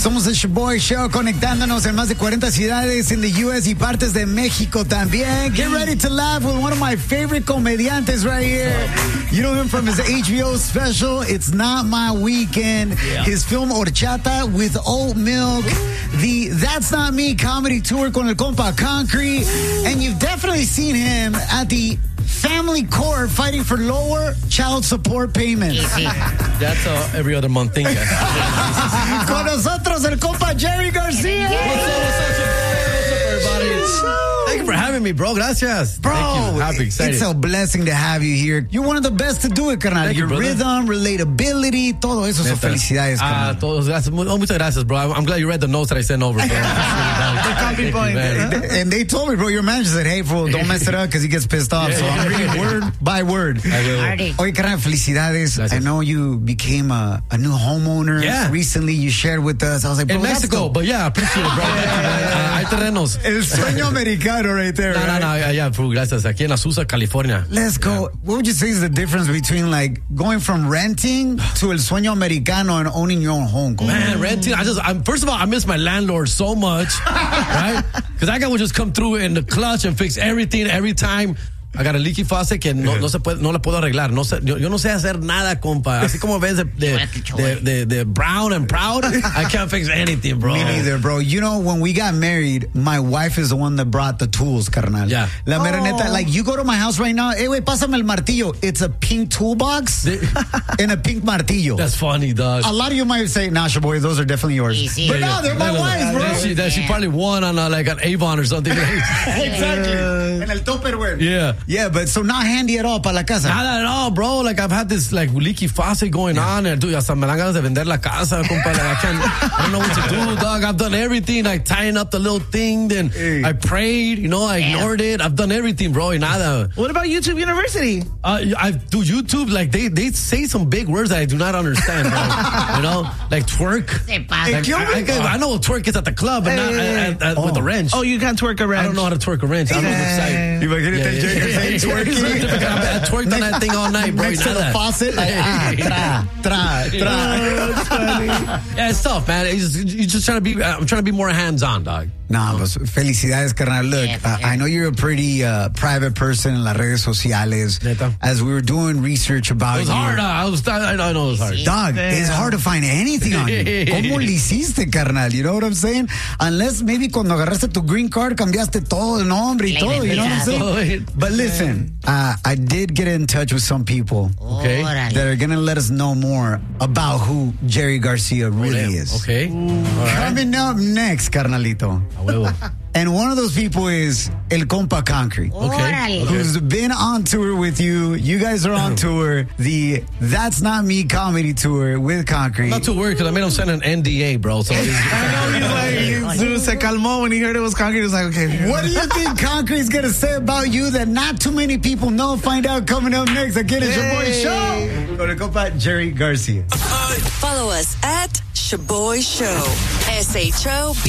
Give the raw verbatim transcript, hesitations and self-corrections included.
Somos el Shaboy Show, conectándonos en más de cuarenta ciudades in the U S y partes de México también. Get ready to laugh with one of my favorite comediantes right here. You know him from his H B O special, It's Not My Weekend. Yeah. His film Horchata with Oat Milk. The That's Not Me comedy tour con el compa Concrete. And you've definitely seen him at the family court fighting for lower child support payments. That's uh, every other month thing. Con nosotros el compa Jerry Garcia. What's up, what's up, what's up, everybody? Thank you for having me, bro. Gracias. Bro, Thank you. Happy, excited. It's a blessing to have you here. You're one of the best to do it, carnal. Thank Your you, rhythm, relatability, todo eso. So felicidades, carnal. Ah, todos, gracias. Oh, muchas gracias, bro. I'm, I'm glad you read the notes that I sent over, bro. The copy point. And they told me, bro, your manager said, hey, fool, don't mess it up because he gets pissed off. Yeah, so I'm reading word by word. Oye, carnal, felicidades. Gracias. I know you became a, a new homeowner. Yeah. Recently, you shared with us. I was like, bro, in Mexico, but yeah, appreciate it, bro. Hay terrenos. El sueño americano right there. No, right? no, no, yeah, bro, gracias. Aquí en Azusa, California. Let's go. Yeah. What would you say is the difference between like going from renting to el sueño americano and owning your own home? Man, renting, I just, I'm, first of all, I miss my landlord so much, right? Because that guy would just come through in the clutch and fix everything every time. I got a leaky faucet que no, no se puede, no la puedo arreglar. No sé, yo, yo no sé hacer nada, compa. Así como ves de, de, de, de, de brown and proud, I can't fix anything, bro. Me neither, bro. You know, when we got married, my wife is the one that brought the tools, carnal. Yeah. La oh. mera neta, like, you go to my house right now, hey, wait, pásame el martillo. It's a pink toolbox and a pink martillo. That's funny, dog. A lot of you might say, nah, boy, those are definitely yours. Easy. But no, they're my wife's, bro. That she, that she probably won on uh, like an Avon or something. Exactly. Uh, en el Tupperware. Yeah. Yeah, but so not handy at all para la casa. Not at all, bro. Like, I've had this, like, leaky faucet going yeah. on, and dude, hasta me dan ganas de vender la casa, compa. Like, I can't, I don't know what to do, dog. I've done everything, like, tying up the little thing, then hey. I prayed, you know, I Damn. ignored it. I've done everything, bro, y nada. What about YouTube University? Uh, I do YouTube, like, they, they say some big words that I do not understand, bro. You know, like twerk. Like, I, I, I know what twerk is at the club, but hey, not hey, at, at, oh. with the wrench. Oh, you can't twerk a wrench? I don't know how to twerk a wrench. I'm excited. Imagínate el twerking. I twerked on that thing all night, bro. Next to the faucet, like, ah, tra, tra, tra. Oh, that's funny. Yeah, it's tough, man. It's just, you're just trying to be, I'm trying to be more hands-on, dog. Nah, pues, felicidades, carnal. Look, yeah, uh, I know you're a pretty uh, private person en las redes sociales. Neta. As we were doing research about you. It was you, hard. Uh, I, was, I, I know it was hard. Dog, yeah. It's hard to find anything on you. ¿Cómo le hiciste, carnal? You know what I'm saying? Unless maybe cuando agarraste tu green card, cambiaste todo el nombre y todo. You know what I'm saying? But listen, uh, I did get in touch with some people okay. that are going to let us know more about who Jerry Garcia really oh, is. Okay. Right. Coming up next, carnalito. And one of those people is El Compa Concrete. Okay. Who's been on tour with you. You guys are on tour. The That's Not Me comedy tour with Concrete. I'm not too worried because I made him sign an N D A, bro. So I know, he's like, dude, se calmó when he heard it was Concrete. He was like, okay. What do you think Concrete's going to say about you that not too many people know? Find out coming up next. Again, it's your boy Show. Go to Compa Jerry Garcia. Follow us at Shaboy Show. S H O B